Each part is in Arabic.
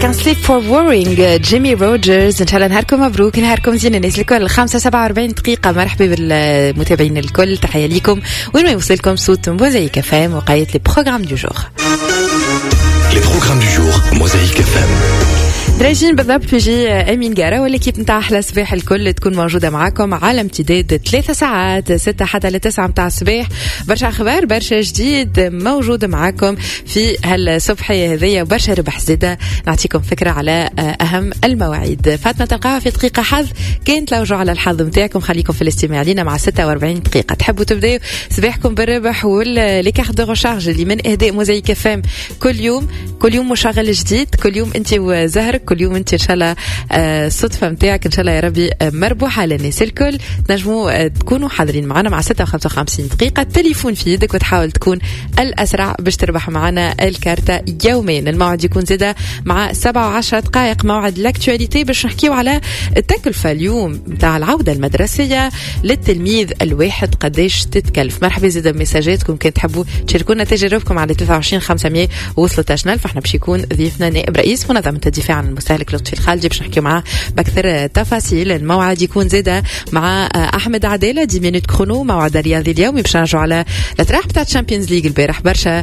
Can't Sleep for Worrying جيمي روجرز. إن شاء الله نهاركم مبروك، نهاركم زين الناس الكل. 5:47 دقيقة. مرحبا بالمتابعين الكل، تحية ليكم وين ما يوصلكم صوت موزايك FM وقاية لي بروغرام دو جور. Les programmes du jour, Mosaïque FM. دراجين بالضبط بيجي أمين جارة والكيب نتاع أحلى صباح الكل تكون موجودة معاكم على امتداد 3 ساعات 6 حتى ل 9 متاع الصباح. برشا أخبار، برشا جديد موجود معاكم في هالصبحية هذية، وبرشا ربح زيادة نعطيكم فكرة على أهم المواعيد. فاتنا تلقاها في دقيقة حظ، كانت لوجوا على الحظ متاعكم. خليكم في الاستماع لينا مع 46 دقيقة. تحبوا تبداو صباحكم بالربح واللي كارت دو ريشارج اللي من إهداء موزايك FM كل يوم مشغل جديد، كل يوم أنت وزهرك، كل يوم انت ان شاء الله الصدفه متاعك ان شاء الله يا ربي مربوحه للناس الكل. تنجموا تكونوا حاضرين معنا مع 56 دقيقه، التليفون في يدك وتحاول تكون الاسرع باش تربح معنا الكارتة يوميا. الموعد يكون زاده مع 7 و10 دقائق موعد لاكتواليتي باش نحكيو على التكلفه اليوم متاع العوده المدرسيه للتلميذ الواحد قداش تتكلف. مرحبا زاده بمساجاتكم، كنت تحبوا تشاركونا تجاربكم على 23 500 و13000. فاحنا باش يكون ضيفنا نائب رئيس منظمه الدفاع عن المستهلك لطفي الخالدي باش نحكي معاه بأكثر تفاصيل. الموعد يكون زاده مع أحمد عدالة 10 مينوت كرونو، موعد الرياضي اليومي باش نرجعوا على الأطراح بتاعت تشامبيونز ليج البارح. برشا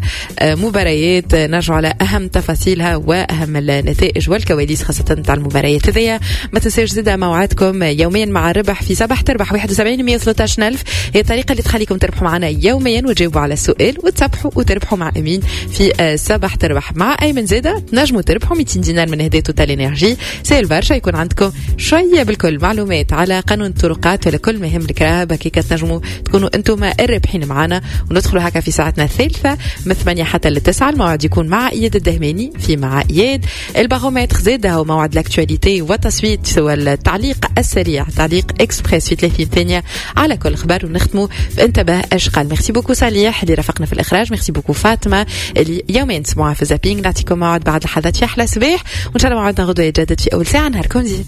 مباريات نرجعوا على أهم تفاصيلها وأهم النتائج والكواليس خاصة بتاع المباريات هذيا. ما تنساوش زاده موعدكم يوميا مع الربح في صباح تربح 71 113,000. هي الطريقة اللي تخليكم تربحوا معنا يوميا وتجاوبوا على السؤال وتصبحوا وتربحوا مع أمين في صباح تربح. مع أيمن زاده تنجموا تربحوا 200 دينار من هدية توتال انرجي. سيل برشا يكون عندكم شويه بالكل معلومات على قانون الطرقات ولا كل مهم الكراب هكا تنجموا تكونوا انتم الرابحين معنا. وندخلوا هكا في ساعتنا الثالثه من 8 حتى ل 9. الموعد يكون مع اياد الدهماني في مع اياد. البارومتر زاد هو موعد لاكتواليتي والتصويت والتعليق السريع، تعليق اكسبريس في 30 ثانيه على كل خبر. ونختموا بانتباه اشقال. ميرسي بوكو صالح اللي رافقنا في الاخراج، ميرسي بوكو فاطمه اللي يومين تسمعوها في زابينغ. نعطيكم موعد بعد لحظات في احلى صباح، وان شاء الله موعدنا غدوه يتجدد في أول ساعة. نهاركم زين.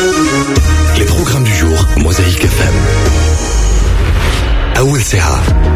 Les programmes du jour, Mosaïque FM. أول ساعة.